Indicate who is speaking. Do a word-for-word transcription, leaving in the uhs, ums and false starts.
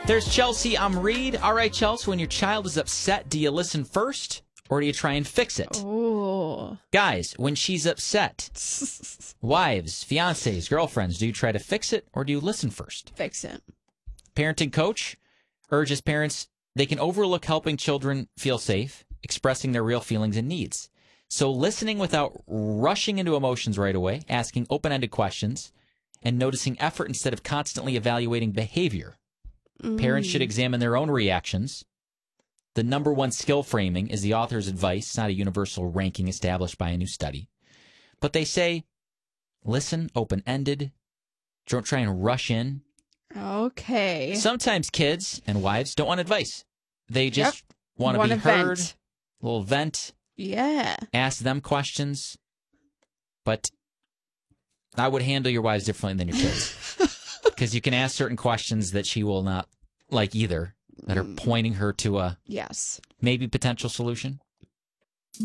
Speaker 1: There's Chelsea. I'm Reed. All right, Chelsea, when your child is upset, do you listen first or do you try and fix it?
Speaker 2: Oh.
Speaker 1: Guys, when she's upset, wives, fiancés, girlfriends, do you try to fix it or do you listen first?
Speaker 2: Fix it.
Speaker 1: Parenting coach urges parents they can overlook helping children feel safe, expressing their real feelings and needs. So listening without rushing into emotions right away, asking open-ended questions, and noticing effort instead of constantly evaluating behavior. Mm. Parents should examine their own reactions. The number one skill framing is the author's advice, not a universal ranking established by a new study. But they say, listen open-ended. Don't try and rush in.
Speaker 2: Okay.
Speaker 1: Sometimes kids and wives don't want advice. They just yep. want to be heard.
Speaker 2: Vent.
Speaker 1: A little vent.
Speaker 2: Yeah.
Speaker 1: Ask them questions. But I would handle your wives differently than your kids. Because you can ask certain questions that she will not like either, that are pointing her to a
Speaker 2: yes,
Speaker 1: maybe potential solution.